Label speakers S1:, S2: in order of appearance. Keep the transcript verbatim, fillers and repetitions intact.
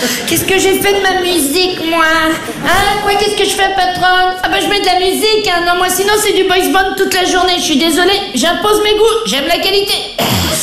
S1: Qu'est-ce que j'ai fait de ma musique, moi? Hein? Quoi, qu'est-ce que je fais, patronne? Ah bah je mets de la musique, hein. Non, moi sinon c'est du boys band toute la journée. Je suis désolée, j'impose mes goûts, j'aime la qualité.